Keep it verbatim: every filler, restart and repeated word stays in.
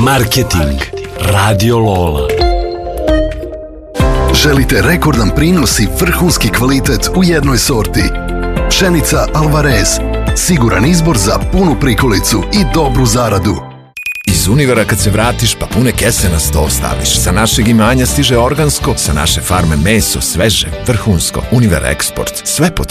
Marketing Radio Lola. Želite rekordan prinos i vrhunski kvalitet u jednoj sorti? Pšenica Alvarez. Siguran izbor za punu prikolicu i dobru zaradu. Iz Univera kad se vratiš, pa pune kese na sto staviš. Sa našeg imanja stiže organsko, sa naše farme meso, sveže, vrhunsko. Univer Eksport, sve pod